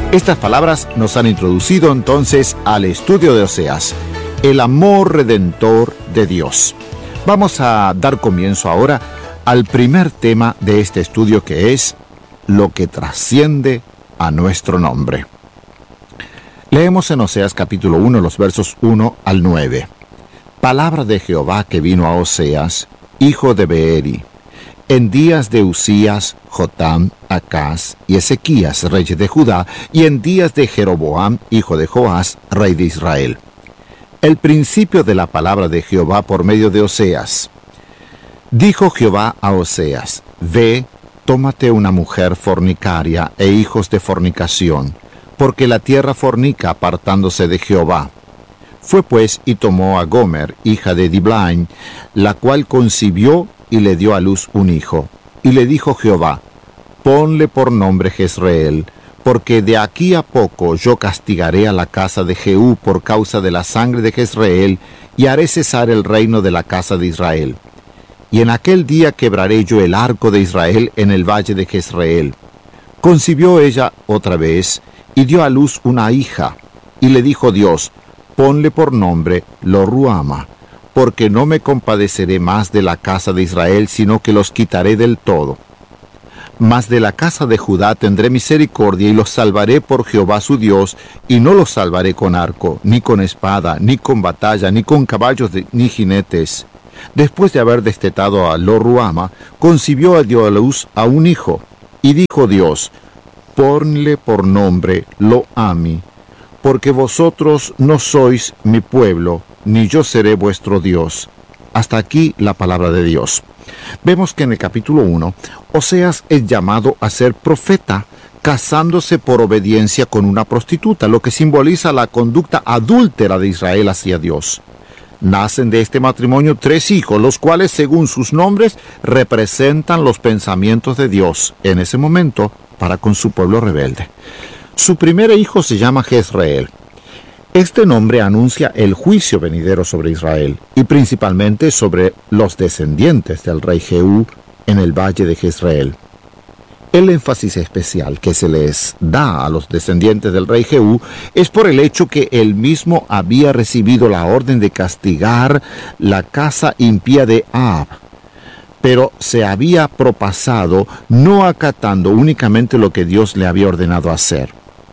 Estas palabras nos han introducido entonces al estudio de Oseas, el amor redentor de Dios. Vamos a dar comienzo ahora al primer tema de este estudio, que es lo que trasciende a nuestro nombre. Leemos en Oseas capítulo 1 los versos 1 al 9. Palabra de Jehová que vino a Oseas, hijo de Beeri, en días de Usías, Jotam, Acaz y Ezequías, reyes de Judá, y en días de Jeroboam, hijo de Joás, rey de Israel. El principio de la palabra de Jehová por medio de Oseas. Dijo Jehová a Oseas: Ve, tómate una mujer fornicaria e hijos de fornicación, porque la tierra fornica apartándose de Jehová. Fue pues y tomó a Gomer, hija de Diblaim, la cual concibió y le dio a luz un hijo. Y le dijo Jehová: Ponle por nombre Jezreel, porque de aquí a poco yo castigaré a la casa de Jehú por causa de la sangre de Jezreel, y haré cesar el reino de la casa de Israel. Y en aquel día quebraré yo el arco de Israel en el valle de Jezreel. Concibió ella otra vez, y dio a luz una hija. Y le dijo Dios: Ponle por nombre Lo-ruama, porque no me compadeceré más de la casa de Israel, sino que los quitaré del todo. Mas de la casa de Judá tendré misericordia, y los salvaré por Jehová su Dios, y no los salvaré con arco, ni con espada, ni con batalla, ni con caballos, ni jinetes. Después de haber destetado a Lo-ruama, concibió y dio a luz a un hijo. Y dijo Dios: Ponle por nombre Lo-ami, porque vosotros no sois mi pueblo, ni yo seré vuestro Dios. Hasta aquí la palabra de Dios. Vemos que en el capítulo 1, Oseas es llamado a ser profeta, casándose por obediencia con una prostituta, lo que simboliza la conducta adúltera de Israel hacia Dios. Nacen de este matrimonio 3 hijos, los cuales, según sus nombres, representan los pensamientos de Dios en ese momento para con su pueblo rebelde. Su primer hijo se llama Jezreel. Este nombre anuncia el juicio venidero sobre Israel, y principalmente sobre los descendientes del rey Jehú en el valle de Jezreel. El énfasis especial que se les da a los descendientes del rey Jehú es por el hecho que él mismo había recibido la orden de castigar la casa impía de Ahab, pero se había propasado no acatando únicamente lo que Dios le había ordenado hacer.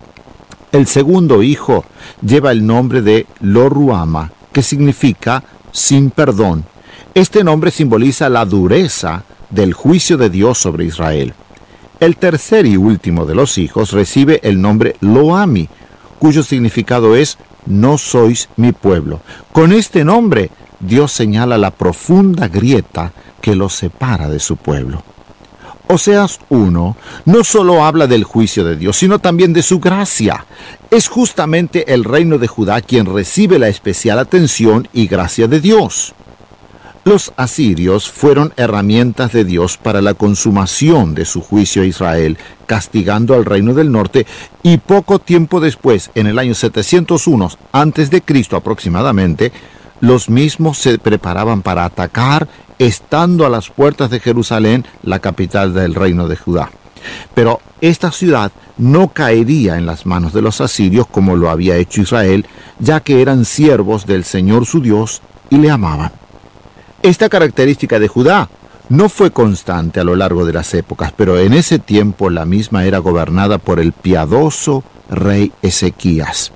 El segundo hijo lleva el nombre de Lo-ruama, que significa sin perdón. Este nombre simboliza la dureza del juicio de Dios sobre Israel. El tercer y último de los hijos recibe el nombre Lo-ami, cuyo significado es no sois mi pueblo. Con este nombre, Dios señala la profunda grieta que los separa de su pueblo. Oseas 1 no solo habla del juicio de Dios, sino también de su gracia. Es justamente el reino de Judá quien recibe la especial atención y gracia de Dios. Los asirios fueron herramientas de Dios para la consumación de su juicio a Israel, castigando al reino del norte, y poco tiempo después, en el año 701 a.C. aproximadamente, los mismos se preparaban para atacar, estando a las puertas de Jerusalén, la capital del reino de Judá. Pero esta ciudad no caería en las manos de los asirios como lo había hecho Israel, ya que eran siervos del Señor su Dios y le amaban. Esta característica de Judá no fue constante a lo largo de las épocas, pero en ese tiempo la misma era gobernada por el piadoso rey Ezequías.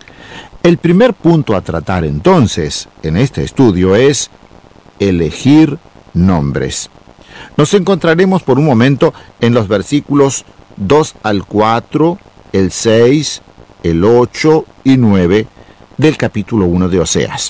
El primer punto a tratar entonces en este estudio es elegir nombres. Nos encontraremos por un momento en los versículos 2 al 4, el 6, el 8 y 9 del capítulo 1 de Oseas.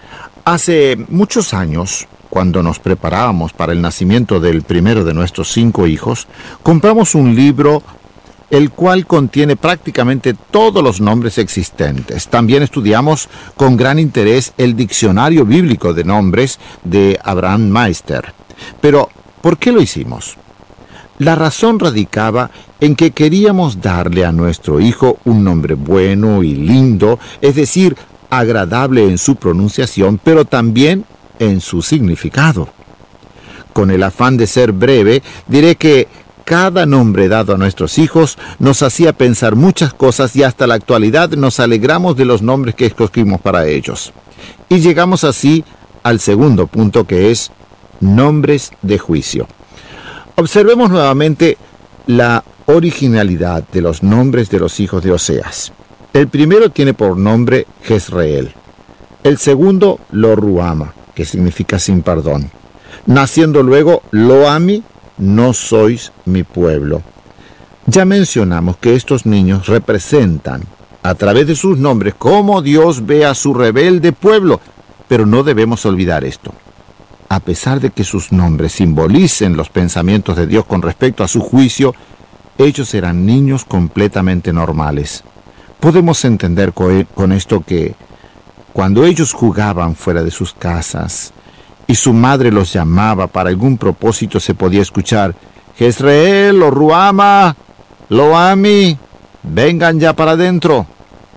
Hace muchos años, cuando nos preparábamos para el nacimiento del primero de nuestros 5 hijos, compramos un libro el cual contiene prácticamente todos los nombres existentes. También estudiamos con gran interés el diccionario bíblico de nombres de Abraham Meister. Pero, ¿por qué lo hicimos? La razón radicaba en que queríamos darle a nuestro hijo un nombre bueno y lindo, es decir, agradable en su pronunciación, pero también en su significado. Con el afán de ser breve, diré que cada nombre dado a nuestros hijos nos hacía pensar muchas cosas y hasta la actualidad nos alegramos de los nombres que escogimos para ellos. Y llegamos así al segundo punto, que es nombres de juicio. Observemos nuevamente la originalidad de los nombres de los hijos de Oseas. El primero tiene por nombre Jezreel. El segundo, Lo-ruama, que significa sin perdón. Naciendo luego Lo-ami, no sois mi pueblo. Ya mencionamos que estos niños representan, a través de sus nombres, cómo Dios ve a su rebelde pueblo, pero no debemos olvidar esto. A pesar de que sus nombres simbolicen los pensamientos de Dios con respecto a su juicio, ellos eran niños completamente normales. Podemos entender con esto que cuando ellos jugaban fuera de sus casas y su madre los llamaba para algún propósito, se podía escuchar: Jezreel, Lo-ruama, Lo-ami, vengan ya para adentro.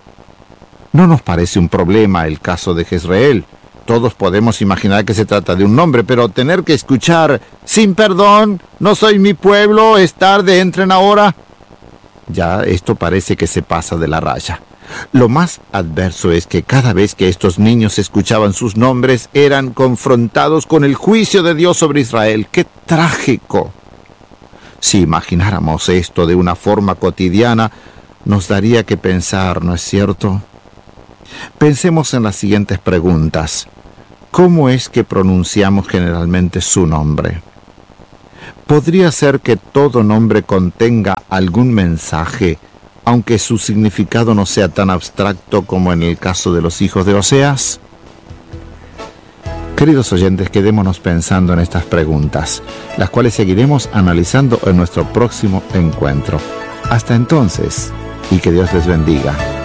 No nos parece un problema el caso de Jezreel. Todos podemos imaginar que se trata de un nombre, pero tener que escuchar: sin perdón, no soy mi pueblo, es tarde, entren ahora. Ya esto parece que se pasa de la raya. Lo más adverso es que cada vez que estos niños escuchaban sus nombres, eran confrontados con el juicio de Dios sobre Israel. ¡Qué trágico! Si imagináramos esto de una forma cotidiana, nos daría que pensar, ¿no es cierto? Pensemos en las siguientes preguntas. ¿Cómo es que pronunciamos generalmente su nombre? ¿Podría ser que todo nombre contenga algún mensaje, aunque su significado no sea tan abstracto como en el caso de los hijos de Oseas? Queridos oyentes, quedémonos pensando en estas preguntas, las cuales seguiremos analizando en nuestro próximo encuentro. Hasta entonces, y que Dios les bendiga.